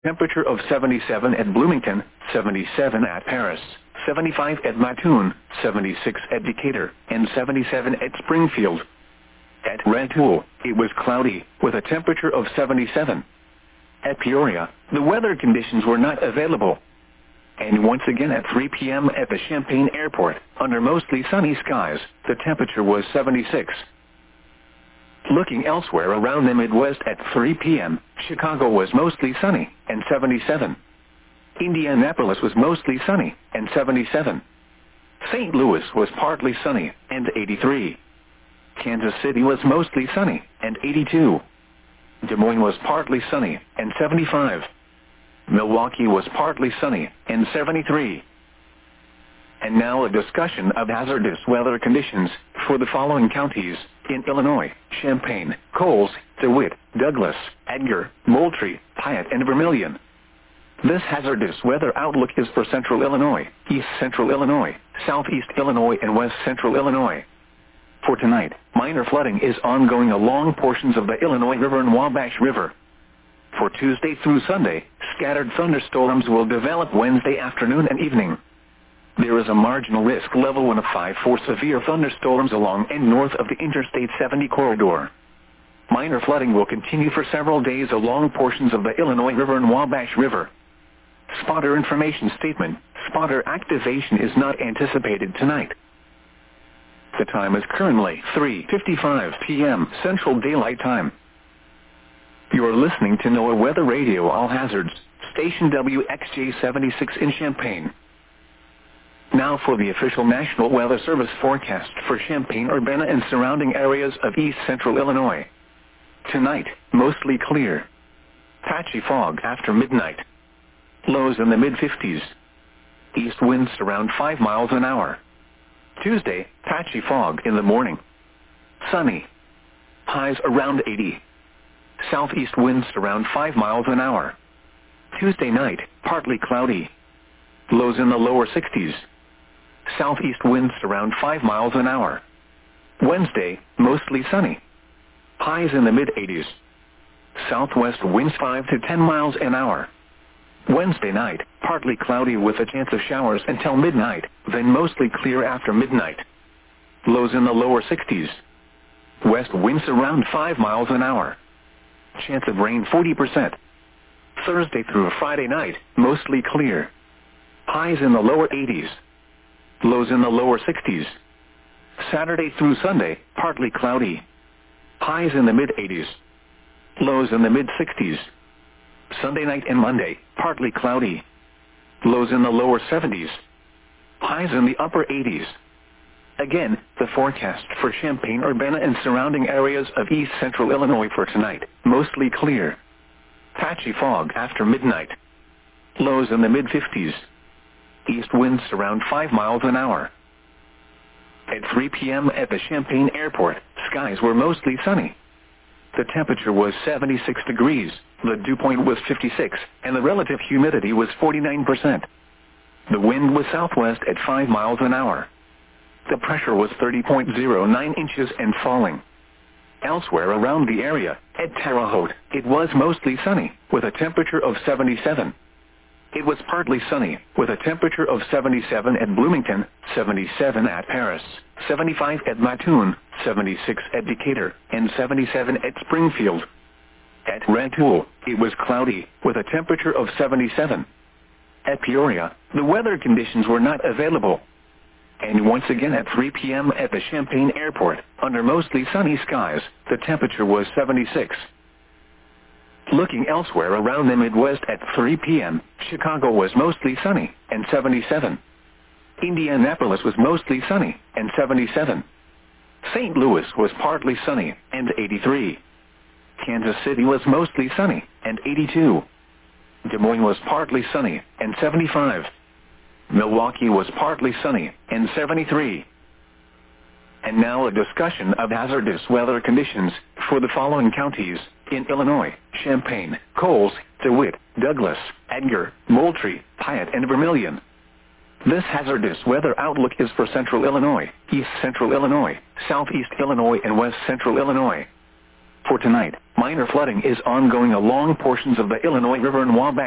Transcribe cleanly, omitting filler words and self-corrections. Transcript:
Temperature of 77 at Bloomington, 77 at Paris, 75 at Mattoon, 76 at Decatur, and 77 at Springfield. At Rantoul, it was cloudy, with a temperature of 77. At Peoria, the weather conditions were not available. And once again at 3 p.m. at the Champaign Airport, under mostly sunny skies, the temperature was 76. Looking elsewhere around the Midwest at 3 p.m., Chicago was mostly sunny, and 77. Indianapolis was mostly sunny, and 77. St. Louis was partly sunny, and 83. Kansas City was mostly sunny, and 82. Des Moines was partly sunny, and 75. Milwaukee was partly sunny, and 73. And now a discussion of hazardous weather conditions for the following counties in Illinois: Champaign, Coles, DeWitt, Douglas, Edgar, Moultrie, Piatt, and Vermilion. This hazardous weather outlook is for Central Illinois, East Central Illinois, Southeast Illinois, and West Central Illinois. For tonight, minor flooding is ongoing along portions of the Illinois River and Wabash River. For Tuesday through Sunday, scattered thunderstorms will develop Wednesday afternoon and evening. There is a marginal risk level 1 of 5 for severe thunderstorms along and north of the Interstate 70 corridor. Minor flooding will continue for several days along portions of the Illinois River and Wabash River. Spotter information statement: spotter activation is not anticipated tonight. The time is currently 3:55 p.m. Central Daylight Time. You are listening to NOAA Weather Radio All Hazards, station WXJ-76 in Champaign. Now for the official National Weather Service forecast for Champaign, Urbana, and surrounding areas of East Central Illinois. Tonight, mostly clear. Patchy fog after midnight. Lows in the mid-50s. East winds around 5 miles an hour. Tuesday, patchy fog in the morning. Sunny. Highs around 80. Southeast winds around 5 miles an hour. Tuesday night, partly cloudy. Lows in the lower 60s. Southeast winds around 5 miles an hour. Wednesday, mostly sunny. Highs in the mid-80s. Southwest winds 5 to 10 miles an hour. Wednesday night, partly cloudy with a chance of showers until midnight, then mostly clear after midnight. Lows in the lower 60s. West winds around 5 miles an hour. Chance of rain 40%. Thursday through Friday night, mostly clear. Highs in the lower 80s. Lows in the lower 60s. Saturday through Sunday, partly cloudy. Highs in the mid-80s. Lows in the mid-60s. Sunday night and Monday, partly cloudy. Lows in the lower 70s. Highs in the upper 80s. Again, the forecast for Champaign, Urbana, and surrounding areas of East Central Illinois for tonight: mostly clear. Patchy fog after midnight. Lows in the mid-50s. East winds around 5 miles an hour. At 3 p.m. at the Champaign Airport, skies were mostly sunny. The temperature was 76 degrees, the dew point was 56, and the relative humidity was 49%. The wind was southwest at 5 miles an hour. The pressure was 30.09 inches and falling. Elsewhere around the area, at Terre Haute, it was mostly sunny, with a temperature of 77. It was partly sunny, with a temperature of 77 at Bloomington, 77 at Paris, 75 at Mattoon, 76 at Decatur, and 77 at Springfield. At Rantoul, it was cloudy, with a temperature of 77. At Peoria, the weather conditions were not available. And once again at 3 p.m. at the Champaign Airport, under mostly sunny skies, the temperature was 76. Looking elsewhere around the Midwest at 3 p.m., Chicago was mostly sunny, and 77. Indianapolis was mostly sunny, and 77. St. Louis was partly sunny, and 83. Kansas City was mostly sunny, and 82. Des Moines was partly sunny, and 75. Milwaukee was partly sunny, and 73. And now a discussion of hazardous weather conditions for the following counties in Illinois: Champaign, Coles, DeWitt, Douglas, Edgar, Moultrie, Piatt, and Vermilion. This hazardous weather outlook is for Central Illinois, East Central Illinois, Southeast Illinois, and West Central Illinois. For tonight, minor flooding is ongoing along portions of the Illinois River and Wabash